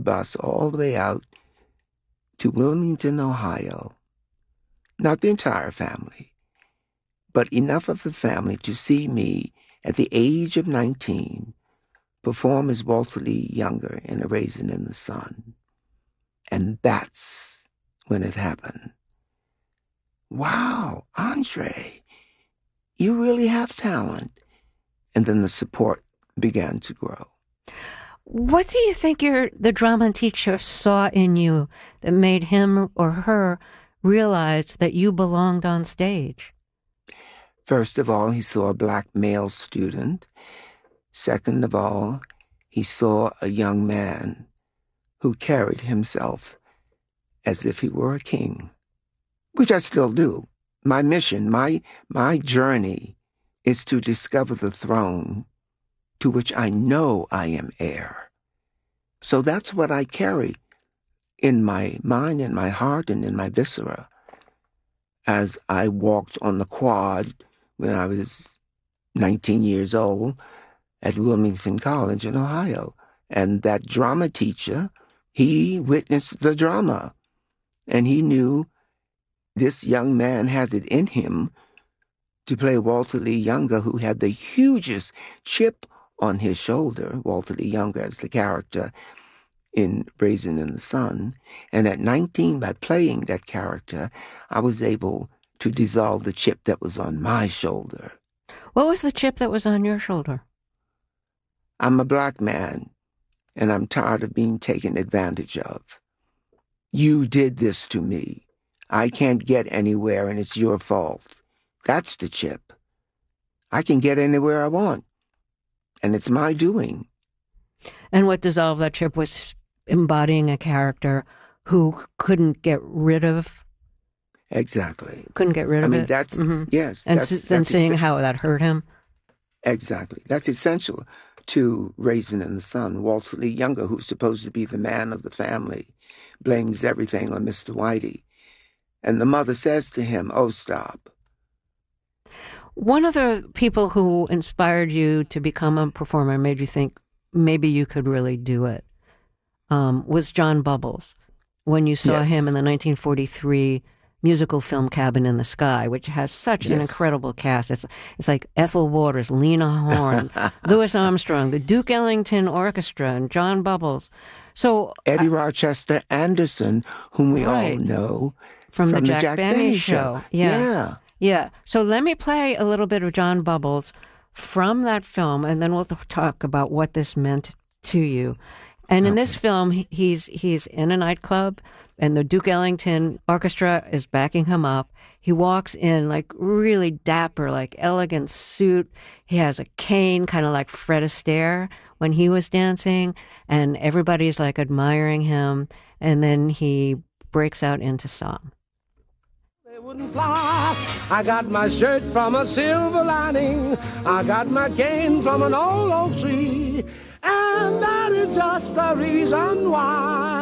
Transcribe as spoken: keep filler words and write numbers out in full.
bus all the way out to Wilmington, Ohio. Not the entire family, but enough of the family to see me at the age of nineteen perform as Walter Lee Younger in A Raisin in the Sun. And that's when it happened. Wow, Andre, you really have talent. And then the support began to grow. What do you think your the drama teacher saw in you that made him or her realize that you belonged on stage? First of all, he saw a black male student. Second of all, he saw a young man who carried himself as if he were a king, which I still do. My mission, my my journey is to discover the throne to which I know I am heir. So that's what I carry in my mind, in my heart, and in my viscera as I walked on the quad when I was nineteen years old at Wilmington College in Ohio. And that drama teacher, he witnessed the drama, and he knew this young man had it in him to play Walter Lee Younger, who had the hugest chip on his shoulder, Walter Lee Younger as the character in Raisin in the Sun. And at nineteen, by playing that character, I was able to dissolve the chip that was on my shoulder. What was the chip that was on your shoulder? I'm a black man, and I'm tired of being taken advantage of. You did this to me. I can't get anywhere, and it's your fault. That's the chip. I can get anywhere I want, and it's my doing. And what dissolved that chip was embodying a character who couldn't get rid of. Exactly. Couldn't get rid of I mean, it. that's, mm-hmm. yes. And that's, s- then that's seeing exa- how that hurt him. Exactly. That's essential to Raisin in the Sun. Walter Lee Younger, who's supposed to be the man of the family, blames everything on Mister Whitey. And the mother says to him, oh, stop. One of the people who inspired you to become a performer, made you think maybe you could really do it, um, was John Bubbles. When you saw Yes. him in the nineteen forty-three musical film Cabin in the Sky, which has such Yes. an incredible cast. It's it's like Ethel Waters, Lena Horne, Louis Armstrong, the Duke Ellington Orchestra, and John Bubbles. So Eddie uh, Rochester Anderson, whom we Right. all know from, from the Jack, Jack Benny, Benny show. show. Yeah. Yeah. Yeah. So let me play a little bit of John Bubbles from that film, and then we'll th- talk about what this meant to you. And in this film, he- he's he's in a nightclub, and the Duke Ellington Orchestra is backing him up. He walks in like really dapper, like elegant suit. He has a cane, kind of like Fred Astaire when he was dancing, and everybody's like admiring him. And then he breaks out into song. They wouldn't fly. I got my shirt from a silver lining. I got my cane from an old oak tree. And that is just the reason why